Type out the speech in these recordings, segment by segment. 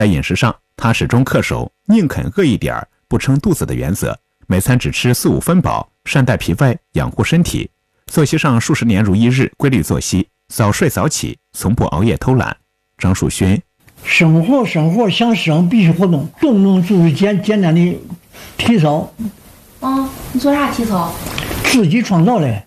在饮食上，他始终恪守宁肯饿一点不撑肚子的原则，每餐只吃4-5分饱，善待脾胃，养护身体。作息上数十年如一日，规律作息，早睡早起，从不熬夜偷懒。张树勋： 生活想生必须活动，动能就是简单的体操。 你做啥体操？ 自己创造的。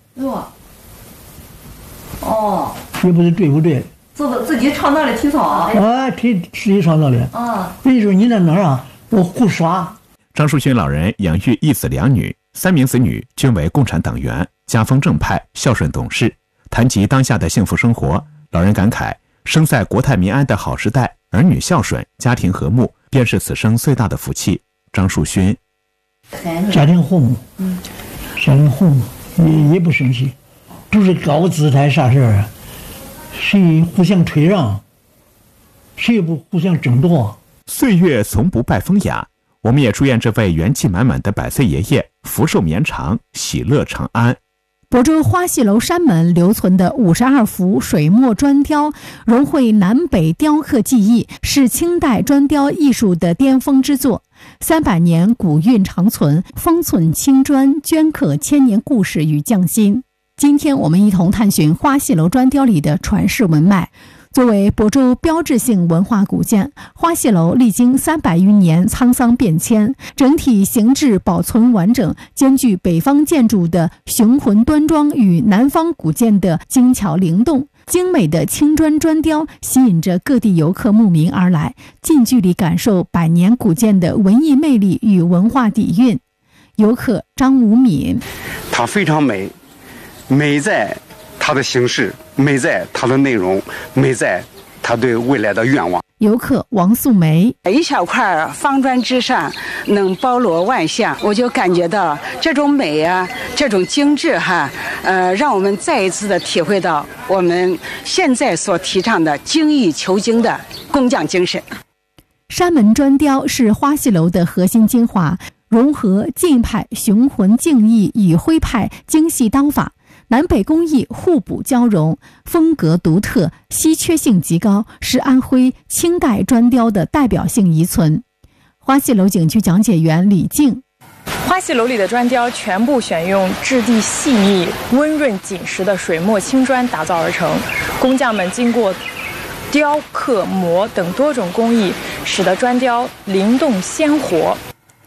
也不是对不对？ 自己创造的体操啊！ 自己创造的。你说你在哪儿啊？我胡耍。 张树勋老人养育1子2女，3名子女均为共产党员，家风正派，孝顺懂事。谈及当下的幸福生活，老人感慨：生在国泰民安的好时代，儿女孝顺，家庭和睦，便是此生最大的福气。张树勋： 家庭和睦，也不生气，都是高姿态啥事儿啊？谁互相退让，谁也不互相争夺。 岁月从不败风雅，我们也祝愿这位元气满满的100岁爷爷福寿绵长，喜乐长安。 亳州花戏楼山门留存的52幅水墨砖雕，融汇南北雕刻技艺，是清代砖雕艺术的巅峰之作。300年古韵长存，方寸青砖，镌刻千年故事与匠心。今天我们一同探寻花戏楼砖雕里的传世文脉。作为亳州标志性文化古建，花戏楼历经300余年沧桑变迁，整体形制保存完整，兼具北方建筑的雄浑端庄与南方古建的精巧灵动。精美的青砖砖雕吸引着各地游客慕名而来，近距离感受100年古建的文艺魅力与文化底蕴。游客张武敏： 它非常美，美在它的形式，美在它的内容，美在它对未来的愿望。 游客王素梅： 一小块方砖之上能包罗万象，我就感觉到这种美啊，这种精致让我们再一次的体会到我们现在所提倡的精益求精的工匠精神。 山门砖雕是花戏楼的核心精华，融合晋派雄浑静逸与徽派精细刀法，南北工艺互补交融，风格独特，稀缺性极高，是安徽清代砖雕的代表性遗存。花戏楼景区讲解员李静： 花戏楼里的砖雕全部选用质地细腻、温润紧实的水墨青砖打造而成，工匠们经过雕刻、磨等多种工艺，使得砖雕灵动鲜活。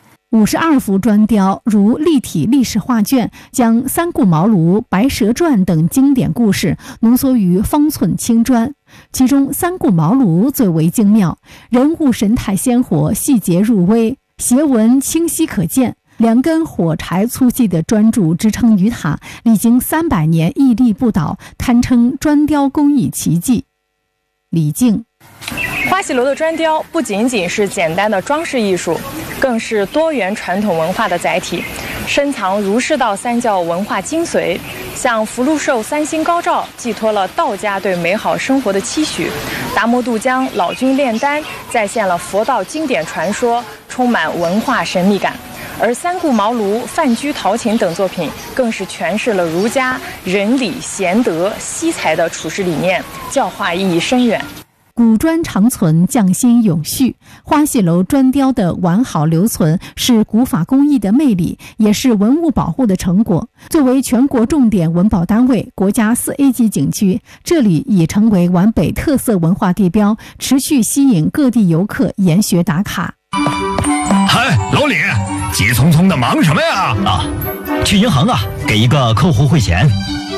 52幅砖雕如立体历史画卷，将三顾茅庐、白蛇传等经典故事浓缩于方寸青砖。其中三顾茅庐最为精妙，人物神态鲜活，细节入微，斜纹清晰可见。2根火柴粗细的砖柱支撑于塔，历经300年屹立不倒，堪称砖雕工艺奇迹。李静： 花戏楼的砖雕不仅仅是简单的装饰艺术，更是多元传统文化的载体，深藏儒释道3教文化精髓，像福禄寿3星高照寄托了道家对美好生活的期许，达摩渡江老君炼丹再现了佛道经典传说，充满文化神秘感。而三顾茅庐、范雎陶琴等作品更是诠释了儒家仁礼贤德惜才的处世理念，教化意义深远。 古砖长存，匠心永续。花戏楼砖雕的完好留存是古法工艺的魅力，也是文物保护的成果。作为全国重点文保单位、国家4A 级景区，这里已成为皖北特色文化地标，持续吸引各地游客研学打卡。 嗨，老李，急匆匆的忙什么呀？ 去银行啊，给一个客户汇钱。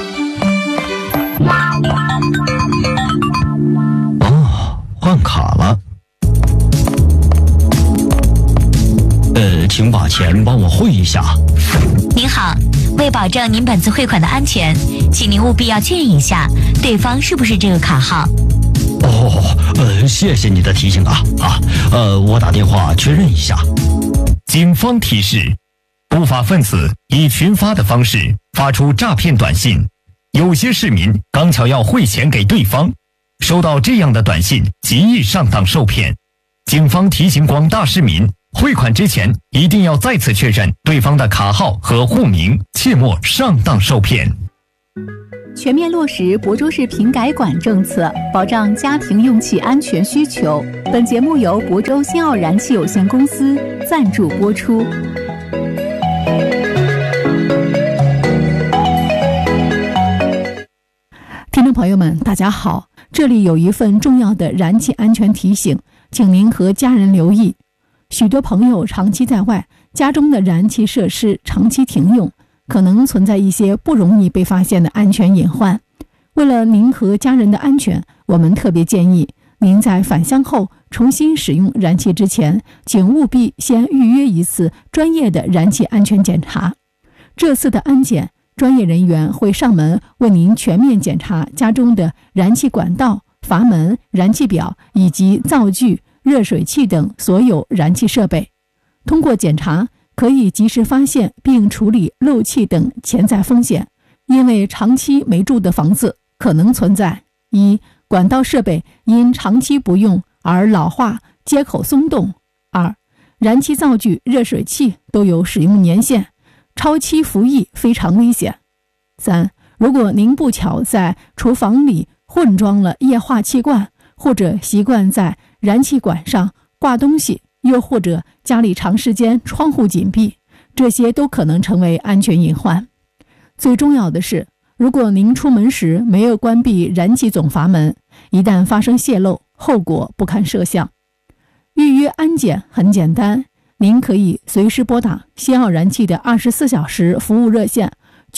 换卡了。请把钱帮我汇一下。 您好，为保证您本次汇款的安全，请您务必要确认一下对方是不是这个卡号。 谢谢你的提醒啊。我打电话确认一下。 警方提示：不法分子以群发的方式发出诈骗短信，有些市民刚巧要汇钱给对方，收到这样的短信极易上当受骗。警方提醒广大市民，汇款之前一定要再次确认对方的卡号和户名，切莫上当受骗。 全面落实亳州市品改管政策，保障家庭用气安全需求。本节目由亳州新奥燃气有限公司赞助播出。 听众朋友们，大家好，这里有一份重要的燃气安全提醒，请您和家人留意。许多朋友长期在外，家中的燃气设施长期停用，可能存在一些不容易被发现的安全隐患。为了您和家人的安全，我们特别建议您在返乡后重新使用燃气之前，请务必先预约一次专业的燃气安全检查。这次的安检，专业人员会上门为您全面检查家中的燃气管道、阀门、燃气表以及灶具、热水器等所有燃气设备。通过检查，可以及时发现并处理漏气等潜在风险。因为长期没住的房子可能存在：一、管道设备因长期不用而老化、接口松动；二、燃气灶具、热水器都有使用年限，超期服役非常危险；三、如果您不巧在厨房里混装了液化气罐，或者习惯在燃气管上挂东西，又或者家里长时间窗户紧闭，这些都可能成为安全隐患。最重要的是，如果您出门时没有关闭燃气总阀门，一旦发生泄漏，后果不堪设想。预约安检很简单，您可以随时拨打新奥燃气的24小时服务热线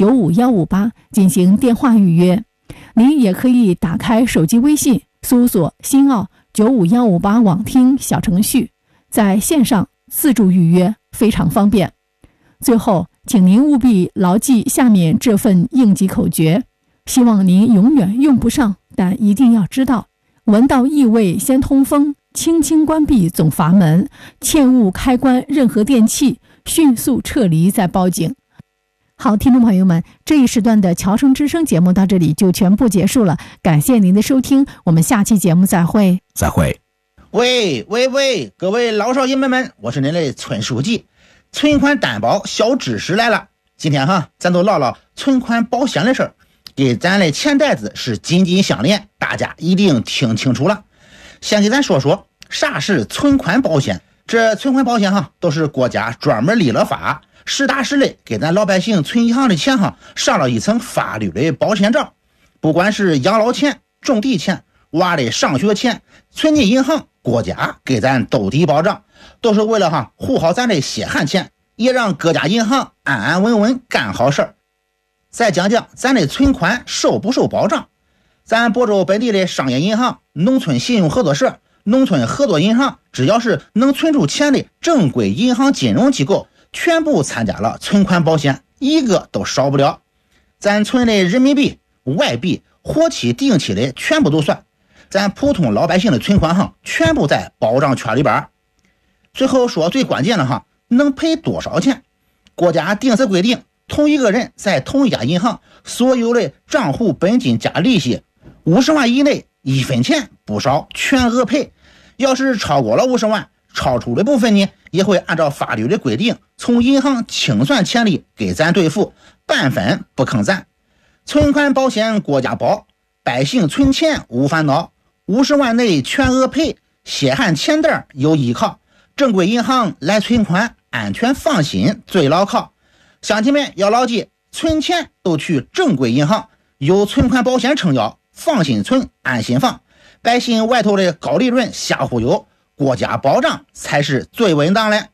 95158进行电话预约。您也可以打开手机微信，搜索新奥95158网听小程序，在线上自助预约，非常方便。最后，请您务必牢记下面这份应急口诀，希望您永远用不上，但一定要知道：闻到异味先通风，轻轻关闭总阀门，切勿开关任何电器，迅速撤离再报警。好，听众朋友们，这一时段的侨生之声节目到这里就全部结束了，感谢您的收听，我们下期节目再会。 再会。 喂，各位老少爷们，我是您的村书记。存款担保小知识来了，今天咱都唠唠存款保险的事儿，给咱的钱袋子是紧紧相连，大家一定听清楚了。先给咱说说啥是存款保险。这存款保险都是国家专门立了法，实打实的给咱老百姓存银行的钱上了一层法律的保险罩。不管是养老钱、种地钱、娃的上学钱，存进银行，国家给咱兜底保障，都是为了护好咱的血汗钱，也让各家银行安安稳稳干好事儿。再讲讲咱的存款受不受保障。咱亳州本地的商业银行、农村信用合作社、农村合作银行，只要是能存出钱的正规银行金融机构，全部参加了存款保险，一个都少不了。咱存的人民币、外币、活期、定期的全部都算，咱普通老百姓的存款全部在保障圈里边。最后说最关键的能赔多少钱？国家定死规定，同一个人在同一家银行所有的账户本金加利息50万以内，1分钱不少，全额赔。要是超过了50万，超出的部分呢，也会按照法律的规定从银行清算钱里给咱兑付，半分不坑咱。存款保险国家保，百姓存钱无烦恼，50万内全额赔，血汗钱袋有依靠，正规银行来存款，安全放心最牢靠。乡亲们要牢记，存钱都去正规银行，有存款保险撑腰，放心存，安心放。百姓外头的高利润瞎忽悠，国家保障才是最稳当的。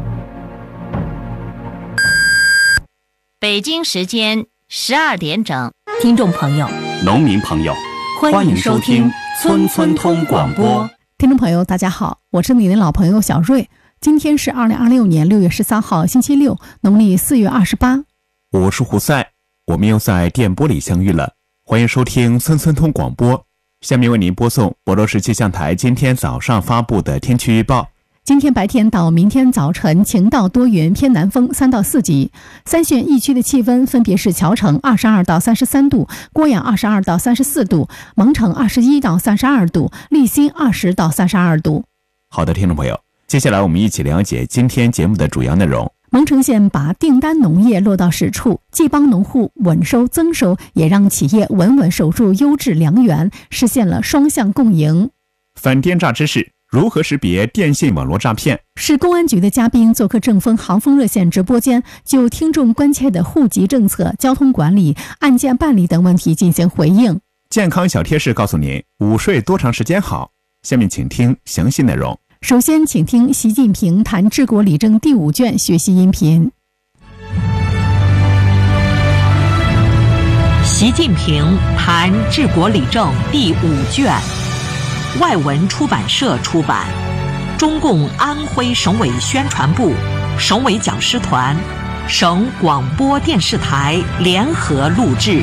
北京时间12点整， 听众朋友、 农民朋友，欢迎收听村村通广播。 听众朋友大家好，我是你的老朋友小瑞。今天是2026年6月13号星期六，农历4月28。 我是胡塞，我们又在电波里相遇了，欢迎收听村村通广播。下面为您播送亳州市气象台今天早上发布的天气预报。 今天白天到明天早晨晴到多云，偏南风3到4级。三县一区的气温分别是谯城22到33度，郭阳22到34度，蒙城21到32度，利辛20到32度。 好的，听众朋友，接下来我们一起了解今天节目的主要内容。 蒙城县把订单农业落到实处，既帮农户稳收增收，也让企业稳稳守住优质粮源，实现了双向共赢。 反电诈知识：如何识别电信网络诈骗？ 市公安局的嘉宾做客正风航风热线直播间，就听众关切的户籍政策、交通管理、案件办理等问题进行回应。 健康小贴士告诉您，午睡多长时间好？下面请听详细内容。 首先，请听习近平谈治国理政第5卷学习音频。 习近平谈治国理政第5卷，外文出版社出版，中共安徽省委宣传部、省委讲师团、省广播电视台联合录制。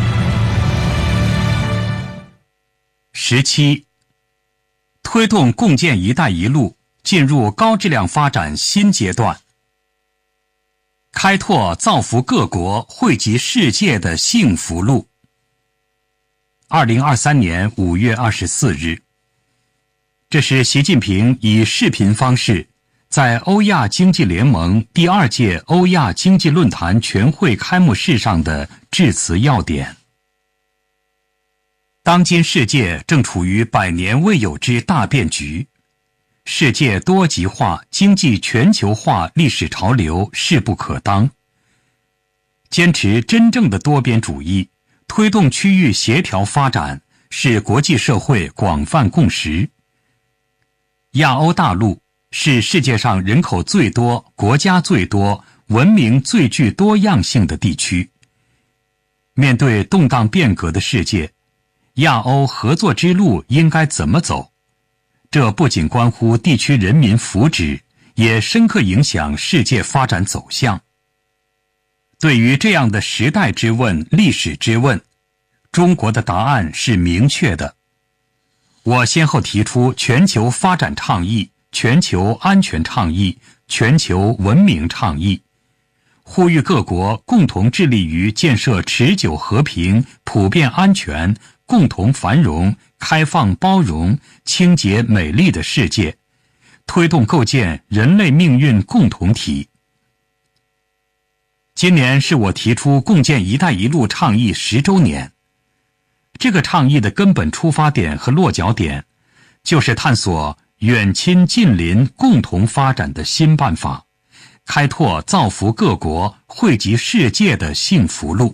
17. 推动共建“一带一路”进入高质量发展新阶段，开拓造福各国、惠及世界的幸福路。2023年5月24日，这是习近平以视频方式在欧亚经济联盟第2届欧亚经济论坛全会开幕式上的致辞要点。当今世界正处于100年未有之大变局，世界多极化、经济全球化历史潮流势不可当。坚持真正的多边主义，推动区域协调发展，是国际社会广泛共识。亚欧大陆是世界上人口最多、国家最多、文明最具多样性的地区。面对动荡变革的世界，亚欧合作之路应该怎么走？这不仅关乎地区人民福祉，也深刻影响世界发展走向。对于这样的时代之问、历史之问，中国的答案是明确的。我先后提出全球发展倡议、全球安全倡议、全球文明倡议，呼吁各国共同致力于建设持久和平、普遍安全、共同繁荣、开放包容、清洁美丽的世界，推动构建人类命运共同体。今年是我提出共建“一带一路”倡议10周年。这个倡议的根本出发点和落脚点，就是探索远亲近邻共同发展的新办法，开拓造福各国、惠及世界的幸福路。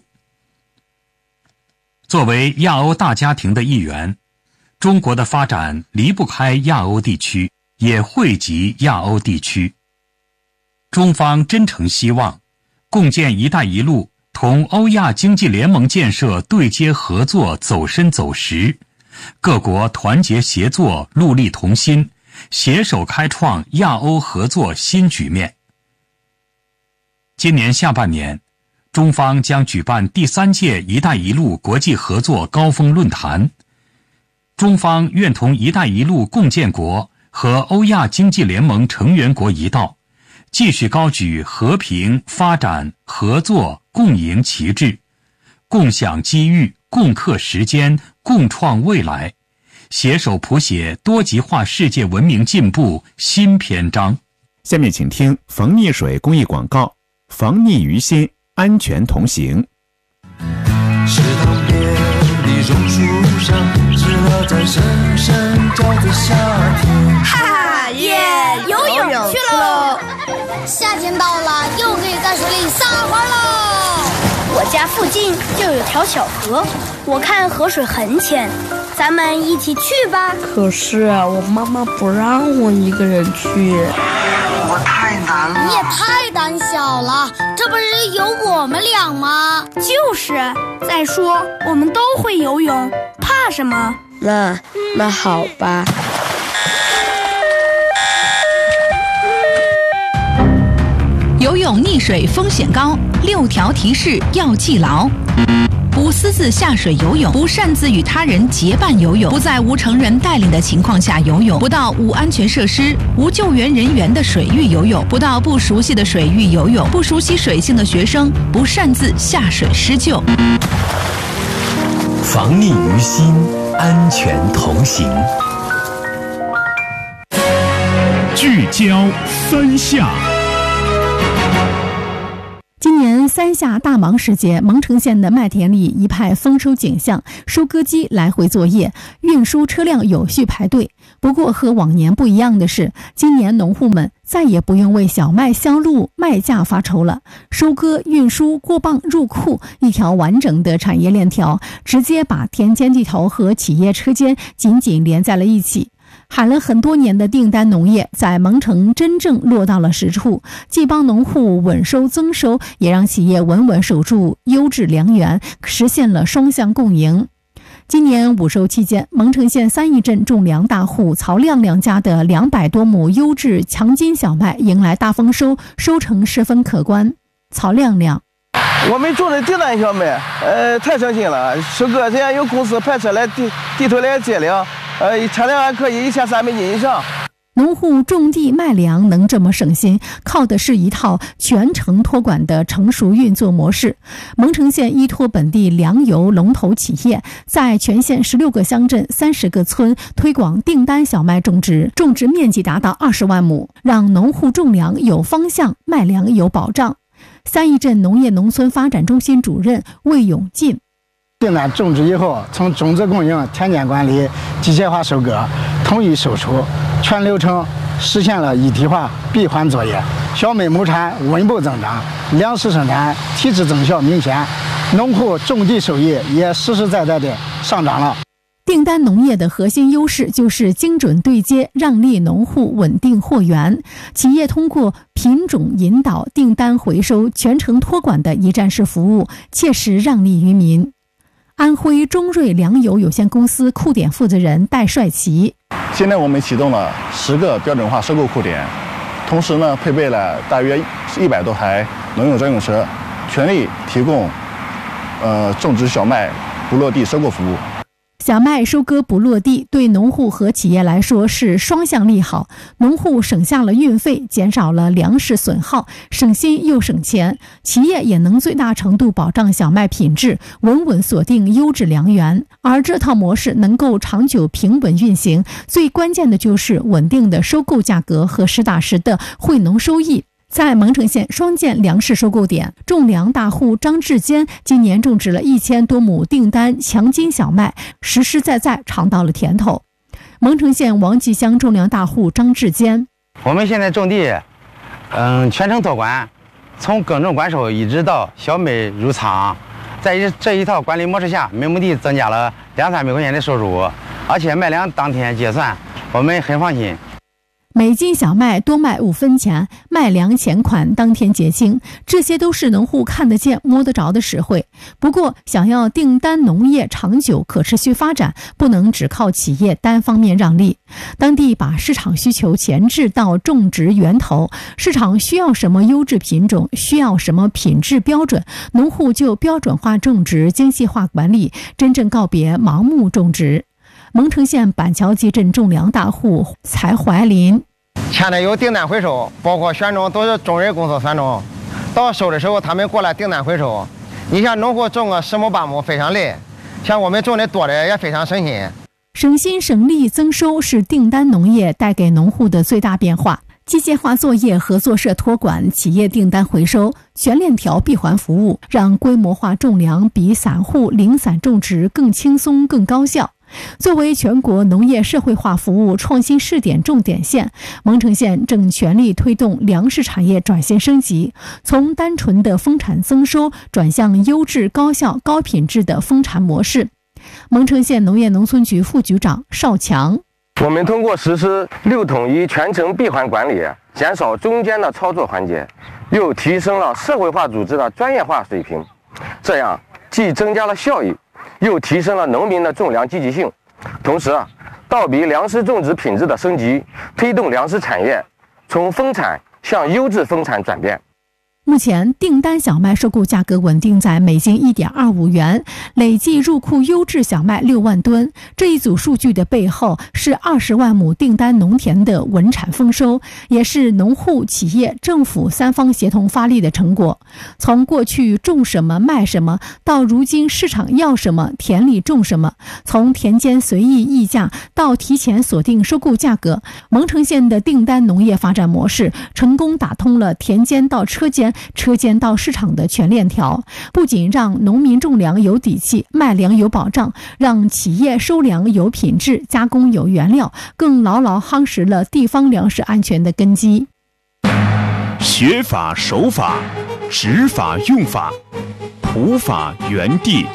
作为亚欧大家庭的一员，中国的发展离不开亚欧地区，也惠及亚欧地区。中方真诚希望共建“一带一路”同欧亚经济联盟建设对接合作走深走实，各国团结协作，戮力同心，携手开创亚欧合作新局面。今年下半年，中方将举办第3届“一带一路”国际合作高峰论坛。中方愿同“一带一路”共建国和欧亚经济联盟成员国一道，继续高举和平、发展、合作、共赢旗帜，共享机遇、共克时艰、共创未来，携手谱写多极化世界文明进步新篇章。 下面请听防溺水公益广告：防溺于心，安全同行。 池塘边的榕树上，知了在声声叫着夏天。 哈哈耶！游泳去喽！ 夏天到了，又可以在水里撒欢喽。 我家附近就有条小河，我看河水很浅，咱们一起去吧。 可是我妈妈不让我一个人去， 我太难了。你也太胆小了，这不是有我们俩吗？ 就是，再说我们都会游泳，怕什么？ 那好吧。 游泳溺水风险高，6条提示要记牢：不私自下水游泳，不擅自与他人结伴游泳，不在无成人带领的情况下游泳，不到无安全设施、无救援人员的水域游泳，不到不熟悉的水域游泳，不熟悉水性的学生不擅自下水施救。 防溺于心，安全同行。 聚焦3下。 年三夏大忙时节，蒙城县的麦田里一派丰收景象，收割机来回作业，运输车辆有序排队。不过和往年不一样的是，今年农户们再也不用为小麦销路卖价发愁了。收割、运输、过磅、入库，一条完整的产业链条，直接把田间地头和企业车间紧紧连在了一起。喊了很多年的订单农业在蒙城真正落到了实处，既帮农户稳收增收，也让企业稳稳守住优质粮源，实现了双向共赢。今年午收期间，蒙城县三义镇种粮大户曹亮亮家的200多亩优质强筋小麦迎来大丰收，收成十分可观。曹亮亮： 我们种的订单小麦，太省心了。收割人家有公司派车来地头来接粮，产量还可以1300斤以上。 农户种地卖粮能这么省心，靠的是一套全程托管的成熟运作模式。蒙城县依托本地粮油龙头企业，在全县16个乡镇30个村推广订单小麦种植，种植面积达到20万亩，让农户种粮有方向，卖粮有保障。三义镇农业农村发展中心主任魏永进： 订单种植以后，从种子供应、田间管理、机械化收割、统一售出，全流程实现了一体化闭环作业，小麦亩产稳步增长，粮食生产提质增效明显，农户种地收益也实实在在的上涨了。 订单农业的核心优势就是精准对接，让利农户稳定货源。企业通过品种引导、订单回收、全程托管的一站式服务，切实让利于民。安徽中瑞粮油有限公司库点负责人戴帅奇： 现在我们启动了10个标准化收购库点，同时呢配备了大约100多台农用专用车，全力提供种植小麦不落地收购服务。 小麦收割不落地，对农户和企业来说是双向利好。农户省下了运费，减少了粮食损耗，省心又省钱；企业也能最大程度保障小麦品质，稳稳锁定优质粮源。而这套模式能够长久平稳运行，最关键的就是稳定的收购价格和实打实的惠农收益。在蒙城县双建粮食收购点，种粮大户张志坚今年种植了1000多亩订单强筋小麦，实实在在尝到了甜头。蒙城县王集乡种粮大户张志坚： 我们现在种地，全程托管，从耕种管收一直到小麦入仓，在这一套管理模式下，每亩地增加了200-300块钱的收入，而且卖粮当天结算，我们很放心。 每斤小麦多卖5分钱，卖粮钱款当天结清，这些都是农户看得见摸得着的实惠。不过想要订单农业长久可持续发展，不能只靠企业单方面让利。当地把市场需求前置到种植源头，市场需要什么优质品种，需要什么品质标准，农户就标准化种植，精细化管理，真正告别盲目种植。蒙城县板桥集镇种粮大户蔡怀林： 现在有订单回收，包括选种都是种人公司选种，到收的时候他们过来订单回收。你像农户种个10亩8亩非常累，像我们种的多的也非常省心。 省心省力增收是订单农业带给农户的最大变化。机械化作业、合作社托管、企业订单回收、全链条闭环服务，让规模化种粮比散户零散种植更轻松、更高效。作为全国农业社会化服务创新试点重点县，蒙城县正全力推动粮食产业转型升级，从单纯的丰产增收转向优质、高效、高品质的丰产模式。蒙城县农业农村局副局长邵强： 我们通过实施6统一全程闭环管理，减少中间的操作环节，又提升了社会化组织的专业化水平，这样既增加了效益，又提升了农民的种粮积极性，同时倒逼粮食种植品质的升级，推动粮食产业从丰产向优质丰产转变。 目前订单小麦收购价格稳定在每斤1.25元，累计入库优质小麦6万吨。这一组数据的背后是20万亩订单农田的稳产丰收，也是农户、企业、政府3方协同发力的成果。从过去种什么卖什么，到如今市场要什么田里种什么，从田间随意议价到提前锁定收购价格，蒙城县的订单农业发展模式成功打通了田间到车间、 决车间到市场的全链条，不仅让农民种粮有底气，卖粮有保障，让企业收粮有品质，加工有原料，更牢牢夯实了地方粮食安全的根基。 学法守法，执法用法，普法原地。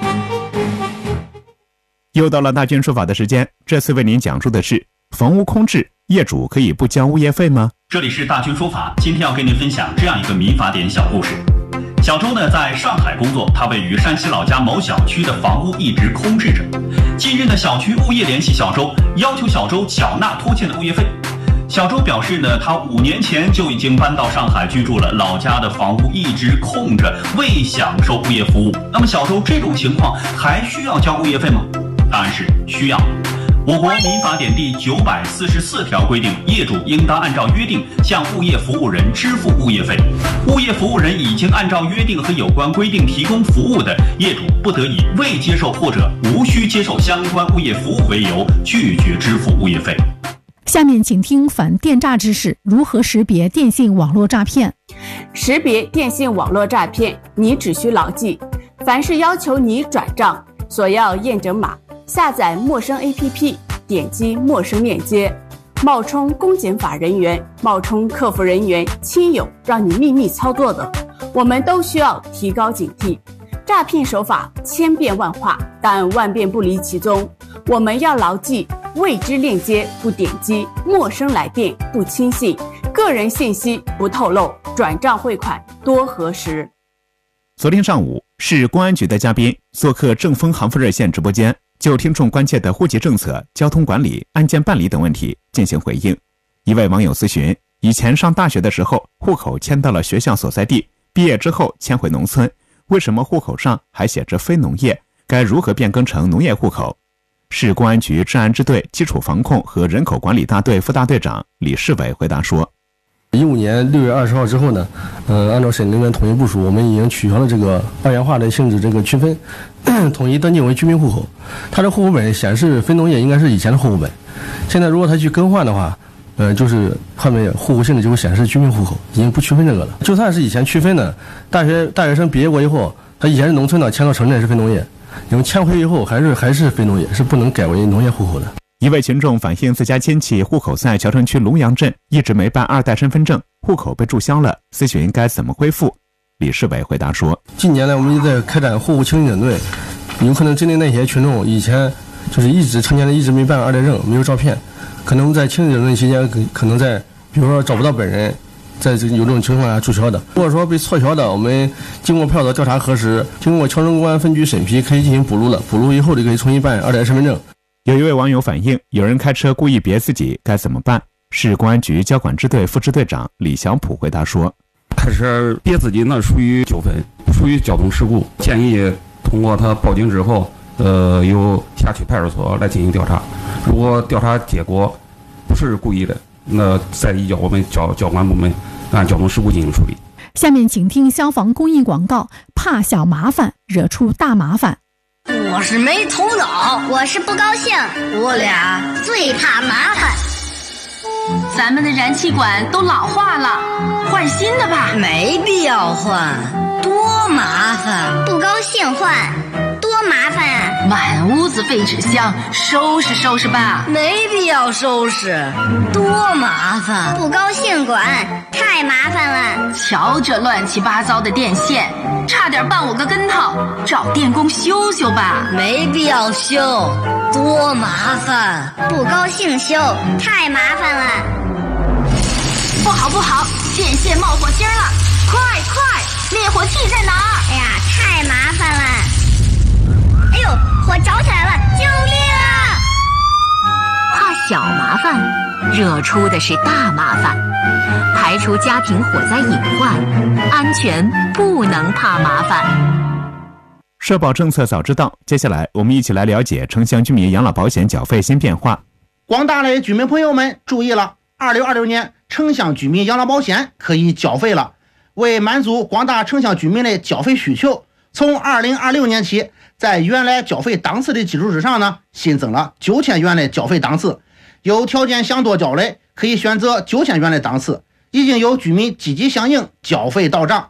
又到了大军说法的时间，这次为您讲述的是房屋空置，业主可以不交物业费吗？ 这里是大军说法，今天要跟您分享这样一个民法典小故事。小周呢在上海工作，他位于山西老家某小区的房屋一直空置着。近日呢，小区物业联系小周，要求小周缴纳拖欠的物业费。小周表示呢，他5年前就已经搬到上海居住了，老家的房屋一直空着，未享受物业服务。那么小周这种情况还需要交物业费吗？答案是需要。我国民法典第944条规定，业主应当按照约定向物业服务人支付物业费。物业服务人已经按照约定和有关规定提供服务的，业主不得以未接受或者无需接受相关物业服务为由拒绝支付物业费。 下面请听反电诈知识，如何识别电信网络诈骗。 识别电信网络诈骗，你只需牢记：凡是要求你转账，索要验证码，下载陌生 APP， 点击陌生链接，冒充公检法人员，冒充客服人员、亲友，让你秘密操作的，我们都需要提高警惕。诈骗手法千变万化，但万变不离其宗。我们要牢记：未知链接不点击，陌生来电不轻信，个人信息不透露，转账汇款多核实。 昨天上午，市公安局的嘉宾做客正风杭福热线直播间，就听众关切的户籍政策、交通管理、案件办理等问题进行回应。一位网友咨询，以前上大学的时候，户口迁到了学校所在地，毕业之后迁回农村，为什么户口上还写着非农业？该如何变更成农业户口？市公安局治安支队基础防控和人口管理大队副大队长李世伟回答说 ，15年6月20号之后呢，按照省人员统一部署，我们已经取消了这个二元化的性质这个区分，统一登记为居民户口。它的户口本显示非农业应该是以前的户口本，现在如果他去更换的话，就是后面户口性质就会显示居民户口，已经不区分这个了。就算是以前区分的，大学生毕业过以后，他以前是农村的，迁到城镇是非农业，因为迁回以后还是非农业，是不能改为农业户口的。 一位群众反映，自家亲戚户口在谯城区龙阳镇，一直没办2代身份证，户口被注销了，咨询该怎么恢复。李世伟回答说， 近年来我们一直在开展户口清理整顿，有可能针对那些群众以前就是成年人一直没办2代证，没有照片，可能在清理整顿期间可能在比如说找不到本人，在有这种情况下注销的。如果说被错销的，我们经过派出所调查核实，经过谯城公安分局审批，可以进行补录了，补录以后就可以重新办2代身份证。 有一位网友反映，有人开车故意别自己，该怎么办？市公安局交管支队副支队长李小普回答说， 开车别自己那属于纠纷，属于交通事故，建议通过他报警之后，由辖区派出所来进行调查。如果调查结果不是故意的，那再移交我们交管部门按交通事故进行处理。 下面请听消防公益广告：怕小麻烦，惹出大麻烦。 我是没头脑，我是不高兴，我俩最怕麻烦。 咱们的燃气管都老化了，换新的吧。 没必要换，多麻烦。不高兴换，多麻烦啊！ 满屋子废纸箱，收拾收拾吧。 没必要收拾，多麻烦。不高兴管，太麻烦了。 瞧这乱七八糟的电线，差点绊我个跟头，找电工修修吧。 没必要修，多麻烦。不高兴修，太麻烦了。 不好，电线冒火星了，快，灭火器在哪儿？ 哎呀，太麻烦了。哎呦，火着起来了，救命啊！ 怕小麻烦，惹出的是大麻烦。排除家庭火灾隐患，安全不能怕麻烦。 社保政策早知道，接下来我们一起来了解城乡居民养老保险缴费新变化。 广大的居民朋友们注意了，2026年城乡居民养老保险可以缴费了。为满足广大城乡居民的缴费需求，从2026年起，在原来缴费档次的基础之上呢，新增了9000元的缴费档次。有条件想多缴的，可以选择9000元的档次。已经有居民积极响应，缴费到账。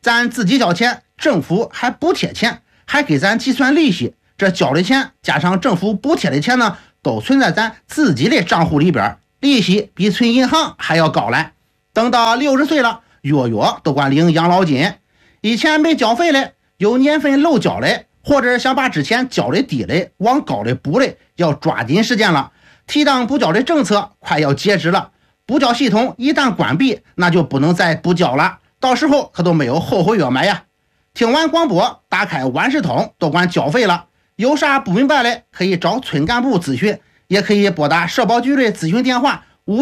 咱自己交钱，政府还补贴钱，还给咱计算利息，这交的钱加上政府补贴的钱呢，都存在咱自己的账户里边，利息比存银行还要高嘞。等到60岁了，月月都管领养老金。以前没交费嘞，有年份漏交嘞，或者想把之前交的低嘞往高的补嘞，要抓紧时间了。提档补交的政策快要截止了，补交系统一旦关闭，那就不能再补交了，到时候可都没有后悔药买呀。听完广播，打开万事通都管交费了，有啥不明白嘞，可以找村干部咨询，也可以拨打社保局的咨询电话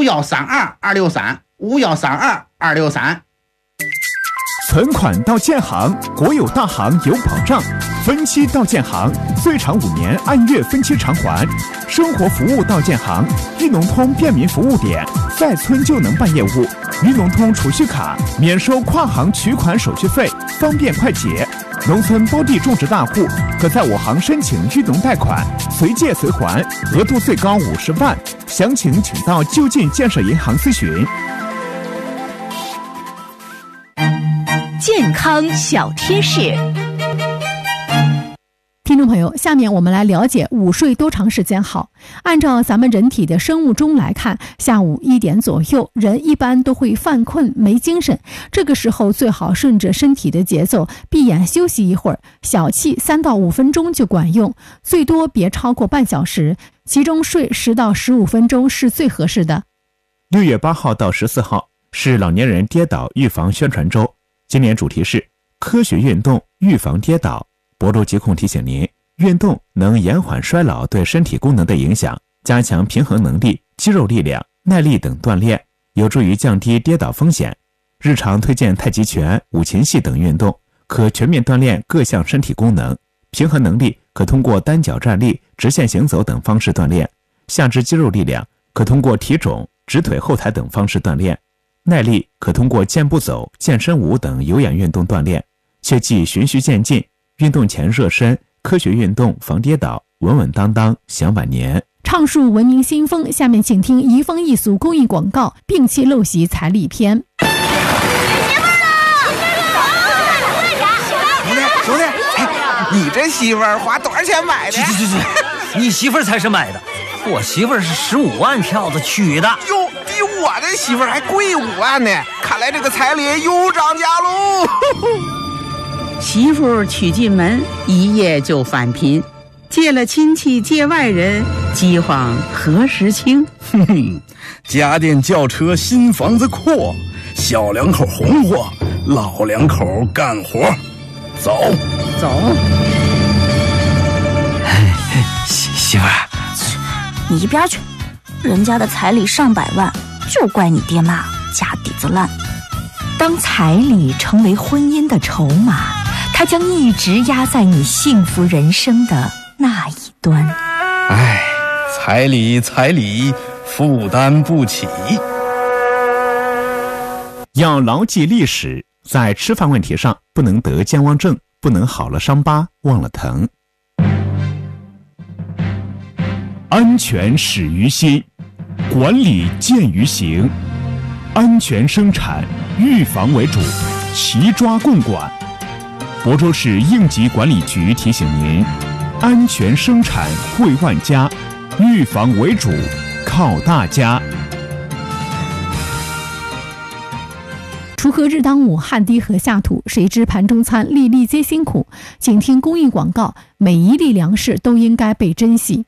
5132-263，5132-263。 存款到建行，国有大行有保障；分期到建行，最长5年按月分期偿还。生活服务到建行，豫农通便民服务点，在村就能办业务。豫农通储蓄卡免收跨行取款手续费，方便快捷。农村包地种植大户可在我行申请豫农贷款，随借随还，额度最高50万。详情请到就近建设银行咨询。 健康小贴士。 听众朋友，下面我们来了解午睡多长时间好。按照咱们人体的生物钟来看，下午1点左右，人一般都会犯困没精神，这个时候最好顺着身体的节奏闭眼休息一会儿，小憩3到5分钟就管用，最多别超过半小时，其中睡10到15分钟是最合适的。 6月8号到14号是老年人跌倒预防宣传周，今年主题是科学运动预防跌倒。博州疾控提醒您，运动能延缓衰老对身体功能的影响，加强平衡能力、肌肉力量、耐力等锻炼，有助于降低跌倒风险。日常推荐太极拳、五禽戏等运动，可全面锻炼各项身体功能。平衡能力可通过单脚站立、直线行走等方式锻炼，下肢肌肉力量可通过提踵、直腿后抬等方式锻炼，耐力可通过健步走、健身舞等有氧运动锻炼。切忌循序渐进，运动前热身，科学运动防跌倒，稳稳当当享晚年。 畅述文明新风，下面请听移风易俗公益广告，摒弃陋习彩礼篇。 兄弟，你这媳妇儿花多少钱买的？ 去，你媳妇儿才是买的，我媳妇儿是15万票子娶的。 哟，比我的媳妇儿还贵5万呢！看来这个彩礼又涨价喽。 媳妇娶进门，一夜就返贫，借了亲戚借外人，饥荒何时清？ 家电轿车新房子阔，小两口红火，老两口干活。走。 媳妇儿， 你一边去！人家的彩礼上百万，就怪你爹妈家底子烂。 当彩礼成为婚姻的筹码，它将一直压在你幸福人生的那一端。 彩礼负担不起。 要牢记历史，在吃饭问题上不能得健忘症，不能好了伤疤忘了疼。安全始于心，管理见于行。安全生产，预防为主，齐抓共管。亳州市应急管理局提醒您：安全生产惠万家，预防为主，靠大家。 锄禾日当午，汗滴禾下土，谁知盘中餐，粒粒皆辛苦。请听公益广告，每一粒粮食都应该被珍惜。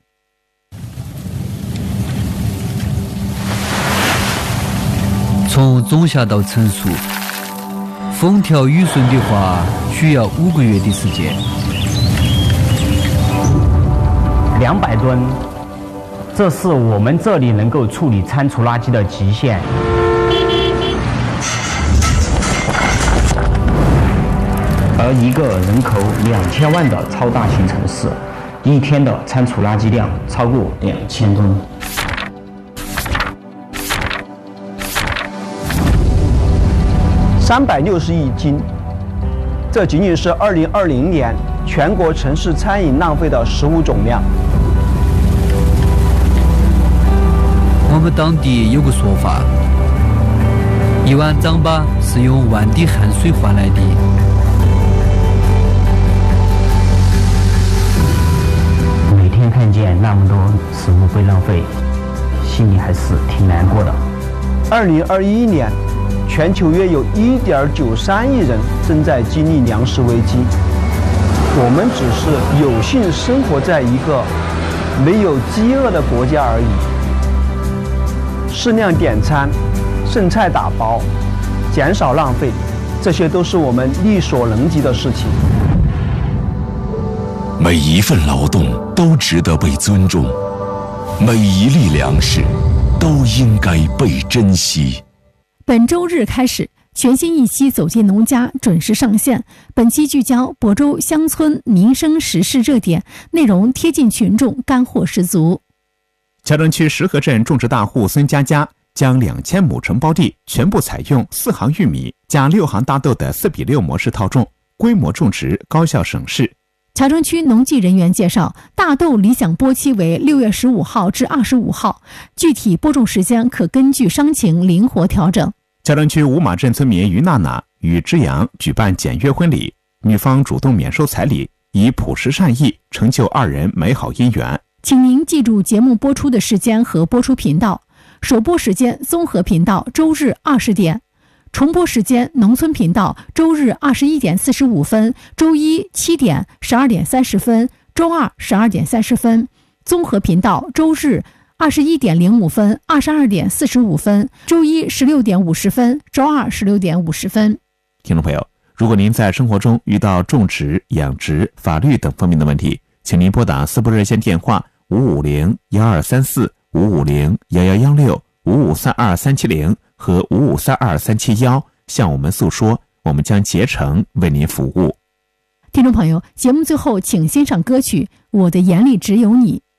从种下到成熟，风调雨顺的话，需要5个月的时间。 200吨，这是我们这里能够处理餐厨垃圾的极限。而一个人口2000万的超大型城市，一天的餐厨垃圾量超过2000吨。 360亿斤，这仅仅是2020年全国城市餐饮浪费的食物总量。 我们当地有个说法， 一碗糌粑是用万滴汗水换来的。 每天看见那么多食物被浪费，心里还是挺难过的。 2021年，全球约有1.93亿人正在经历粮食危机。我们只是有幸生活在一个没有饥饿的国家而已。适量点餐，剩菜打包，减少浪费，这些都是我们力所能及的事情。 每一份劳动都值得被尊重，每一粒粮食都应该被珍惜。 本周日开始，全新一期《走进农家》准时上线。本期聚焦亳州乡村民生时事热点，内容贴近群众，干货十足。 乔城区石河镇种植大户孙佳佳将2000亩承包地全部采用4行玉米加6行大豆的4:6模式套种，规模种植，高效省事。 乔城区农技人员介绍，大豆理想播期为6月15号至25号，具体播种时间可根据伤情灵活调整。 乔城区五马镇村民于娜娜与之阳举办简约婚礼，女方主动免收彩礼，以朴实善意成就2人美好姻缘。 请您记住节目播出的时间和播出频道：首播时间综合频道周日20点，重播时间农村频道周日21点45分，周一7点、12点30分，周二12点30分；综合频道周日21点05分、22点45分，周一16点50分，周二16点50分。 听众朋友，如果您在生活中遇到种植、养殖、法律等方面的问题，请您拨打4部热线电话550-1234、550-1116、5532370和5532371，向我们诉说，我们将竭诚为您服务。 听众朋友，节目最后请欣赏歌曲《我的眼里只有你》。